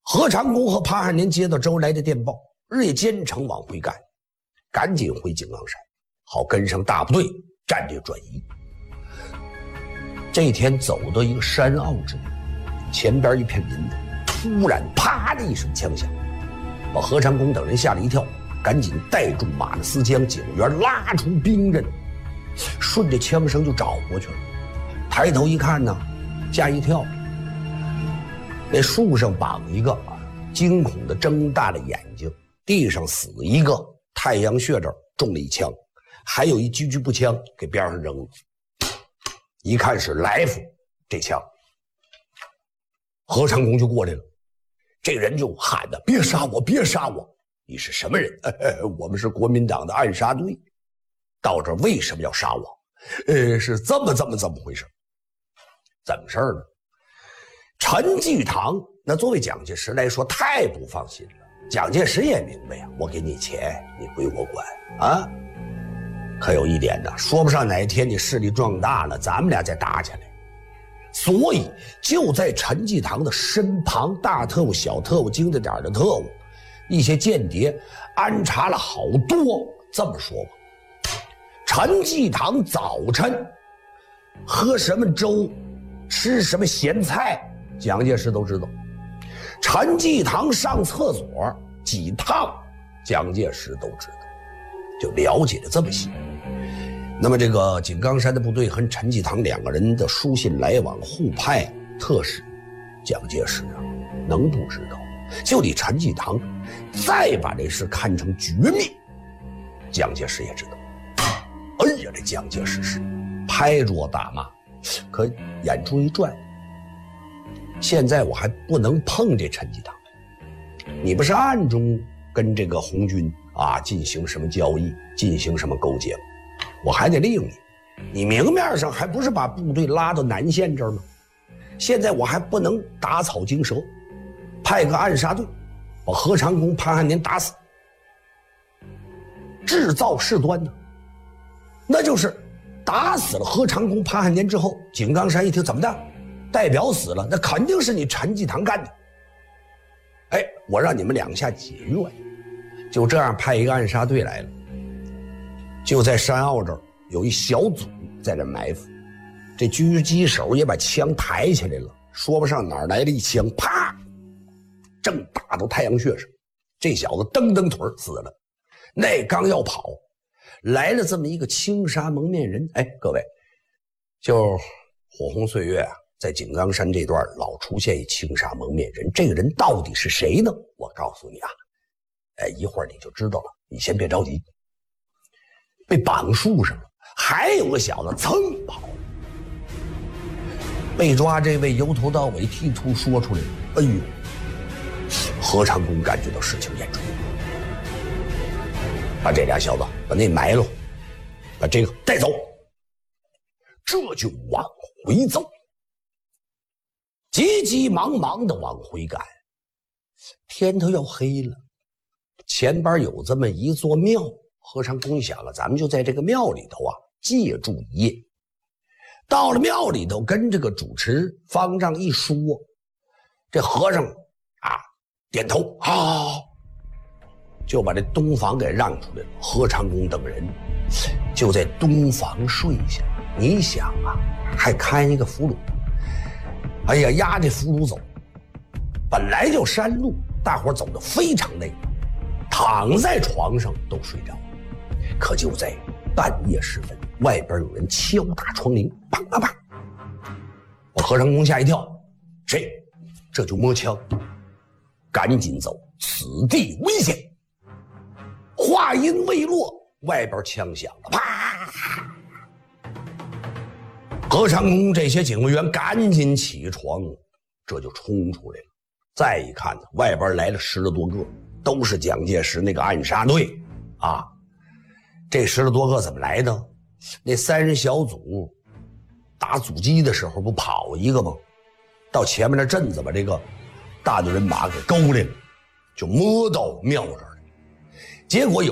何长工和潘汉年接到周恩来的电报，日夜兼程往回赶，赶紧回井冈山，好跟上大部队战略转移。这天走到一个山坳之地，前边一片林子，突然啪的一声枪响，把何长工等人吓了一跳，赶紧带住马的司将警员拉出兵刃，顺着枪声就找过去了。抬头一看呢，吓一跳，那树上绑一个，惊恐的睁大了眼睛，地上死一个，太阳穴这儿中了一枪，还有一狙步枪给边上扔了。一看是来福，这枪何长工就过来了，这人就喊着：“别杀我，别杀我！你是什么人？我们是国民党的暗杀队。到这儿为什么要杀我？是这么回事。怎么事呢？陈济棠那作为蒋介石来说太不放心了。蒋介石也明白呀，我给你钱，你归我管啊。可有一点呢，说不上哪天你势力壮大了，咱们俩再打起来。所以就在陈济棠的身旁，大特务、小特务、精着点的特务，一些间谍安插了好多。这么说吧，陈济棠早晨喝什么粥，吃什么咸菜，蒋介石都知道。陈济棠上厕所几趟，蒋介石都知道，就了解的这么细。那么这个井冈山的部队和陈济棠两个人的书信来往互派特使，蒋介石啊能不知道？就你陈济棠再把这事看成绝密，蒋介石也知道。哎呀，这蒋介石是拍桌大骂，可眼珠一转，现在我还不能碰这陈济棠，你不是暗中跟这个红军啊进行什么交易，进行什么勾结吗？我还得利用你，你明面上还不是把部队拉到南线这儿吗？现在我还不能打草惊蛇，派个暗杀队把何长工、潘汉年打死，制造事端呢？那就是打死了何长工、潘汉年之后，井冈山一听怎么的，代表死了，那肯定是你陈济棠干的。哎，我让你们两下解怨，就这样派一个暗杀队来了。就在山坳这儿有一小组在这埋伏，这狙击手也把枪抬起来了，说不上哪儿来了一枪，啪，正打到太阳穴上，这小子蹬蹬腿死了。那刚要跑，来了这么一个青纱蒙面人。哎，各位，就火红岁月啊，在井冈山这段老出现一青纱蒙面人，这个人到底是谁呢？我告诉你啊，一会儿你就知道了，你先别着急。被绑树上了，还有个小子噌跑了。被抓这位由头到尾剔突说出来了。哎呦，何长工感觉到事情严重，把这俩小子把那埋了，把这个带走，这就往回走，急急忙忙的往回赶。天都要黑了，前边有这么一座庙。何长工想了，咱们就在这个庙里头啊借住一夜。到了庙里头，跟这个主持方丈一说，这和尚啊点头，好，就把这东房给让出来了。何长工等人就在东房睡下。你想啊，还看一个俘虏，哎呀，压这俘虏走，本来就山路，大伙走得非常累，躺在床上都睡着。可就在半夜时分，外边有人敲打窗棂，砰砰砰！把何长工吓一跳，谁？这就摸枪，赶紧走，此地危险。话音未落，外边枪响了，啪！何长工这些警卫员赶紧起床，这就冲出来了。再一看呢，外边来了10多个，都是蒋介石那个暗杀队啊。这10多个怎么来的？那3人小组打阻击的时候不跑一个吗？到前面的镇子把这个大队人马给勾来了，就摸到庙这儿了。结果有